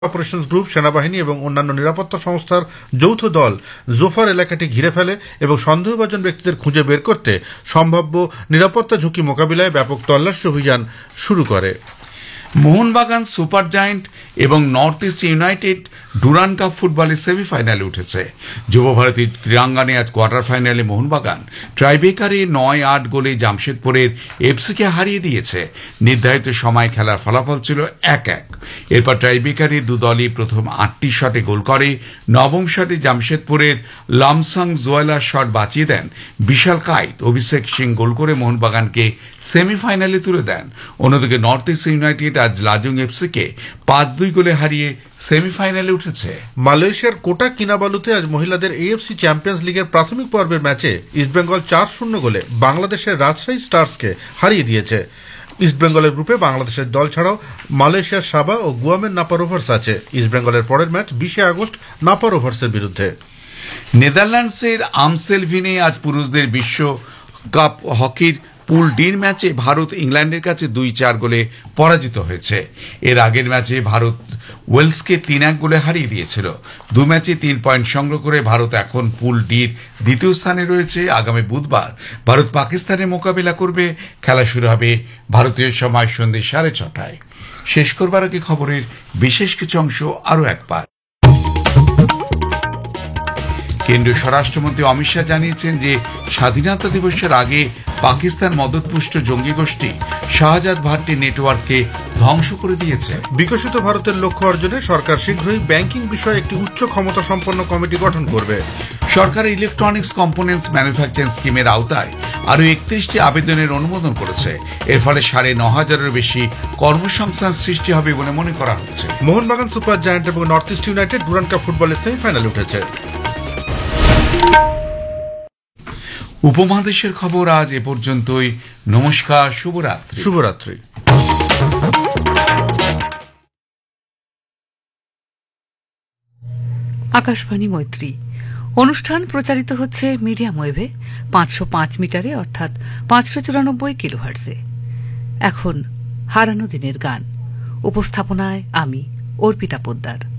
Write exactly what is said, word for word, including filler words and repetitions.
Operations group, সেনাবাহিনী এবং অন্যান্য নিরাপত্তা সংস্থার যৌথ দল জোফার এলাকাটি ঘিরে ফেলে এবং সন্দেহভাজন ব্যক্তিদের খুঁজে বের করতে সম্ভাব্য নিরাপত্তা ঝুঁকি মোকাবিলায় ব্যাপক তল্লাশি অভিযান শুরু করে। মোহনবাগান সুপার জায়ান্ট এবং north east United Durand cup ফুটবলের সেমিফাইনালে উঠেছে। যুবভারতী ক্রীড়াঙ্গনে আজ কোয়ার্টার ফাইনালে মোহনবাগান ট্রাইবেকারে নয় আট গোলে জামশেদপুরের এফসিকে হারিয়ে দিয়েছে। নির্ধারিত সময় খেলার ফলাফল ছিল এক এক। এরপর ট্রাইবেকারে দু দলই প্রথম আটটি শটে গোল করে। নবম শটে জামশেদপুরের লামসাং জোয়েলার শট বাঁচিয়ে দেন বিশাল কাইত। অভিষেক সিং গোল করে মোহনবাগানকে সেমিফাইনালে তুলে দেন। অন্যদিকে নর্থ ইস্ট ইউনাইটেড আজ লাজুং এফসিকে পাঁচ দুই গোলে হারিয়ে সেমিফাইনালে উঠেছে। মালয়েশিয়ার কোটা কিনাবালুতে আজ মহিলাদের এএফসি চ্যাম্পিয়ন্স লিগের প্রাথমিক পর্বের ম্যাচে ইস্টবেঙ্গল চার শূন্য গোলে বাংলাদেশের রাজশাহী স্টার্সকে হারিয়ে দিয়েছে। ইস্টবেঙ্গলের গ্রুপে বাংলাদেশের দল ছাড়াও মালয়েশিয়ার সাবা ও গুয়ামের নাপা রোভার্স আছে। ইস্টবেঙ্গলের পরের ম্যাচ বিশে আগস্ট নাপা রোভার্সের বিরুদ্ধে। নেদারল্যান্ডসের আমসেলভিনে আজ পুরুষদের বিশ্ব কাপ হকির পুল ডির ম্যাচে ভারত ইংল্যান্ডের কাছে দুই চার গোলে পরাজিত হয়েছে। এর আগের ম্যাচে ভারত ওয়েলসকে তিন এক গোলে হারিয়ে দিয়েছিল। দু ম্যাচে তিন পয়েন্ট সংগ্রহ করে ভারত এখন পুল ডির দ্বিতীয় স্থানে রয়েছে। আগামী বুধবার ভারত পাকিস্তানের মোকাবিলা করবে। খেলা শুরু হবে ভারতীয় সময় সন্ধ্যে সাড়ে ছটায়। শেষ করবার আগে খবরের বিশেষ কিছু অংশ আরও একবার। কেন্দ্রীয় স্বরাষ্ট্রমন্ত্রী অমিত শাহ জানিয়েছেন যে স্বাধীনতা দিবসের আগে পাকিস্তান মদতপুষ্ট জঙ্গি গোষ্ঠী শাহজাদ ভাট্টি নেটওয়ার্ককে ধ্বংস করে দিয়েছে। বিকশিত ভারতের লক্ষ্য অর্জনে সরকার শীঘ্রই ব্যাংকিং বিষয়ে একটি উচ্চ ক্ষমতা সম্পন্ন কমিটি গঠন করবে। সরকার ইলেকট্রনিক্স কম্পোনেন্টস ম্যানুফ্যাকচারিং স্কিমের আওতায় আরও একত্রিশটি আবেদনের অনুমোদন করেছে। এর ফলে সাড়ে ন হাজারের বেশি কর্মসংস্থান সৃষ্টি হবে বলে মনে করা হচ্ছে। মোহনবাগান সুপার জায়ান্ট এবং north east United Durand cup ফুটবলের সেমিফাইনালে উঠেছে। উপমহাদেশের খবর আজ এ পর্যন্তই। নমস্কার, শুভরাত্রি। শুভরাত্রি। আকাশবাণী মৈত্রী অনুষ্ঠান প্রচারিত হচ্ছে মিডিয়াম ওয়েভে পাঁচশো পাঁচ মিটারে অর্থাৎ পাঁচশো চুরানব্বই কিলোহার্টজে। এখন হারানো দিনের গান, উপস্থাপনায় আমি অর্পিতা পোদ্দার।